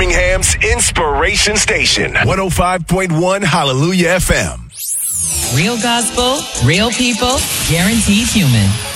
Birmingham's Inspiration Station. 105.1 Hallelujah FM. Real gospel, real people, guaranteed human.